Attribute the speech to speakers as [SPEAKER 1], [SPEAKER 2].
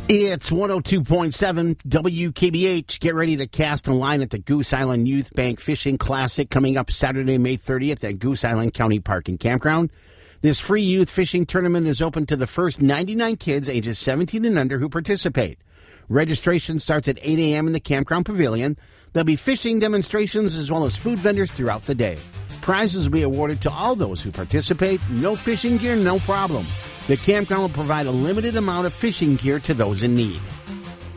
[SPEAKER 1] It's 102.7 WKBH. Get ready to cast a line at the Goose Island Youth Bank Fishing Classic coming up Saturday, May 30th at Goose Island County Park and Campground. This free youth fishing tournament is open to the first 99 kids ages 17 and under who participate. Registration starts at 8 a.m. in the Campground Pavilion. There'll be fishing demonstrations as well as food vendors throughout the day. Prizes will be awarded to all those who participate. No fishing gear, no problem. The campground will provide a limited amount of fishing gear to those in need.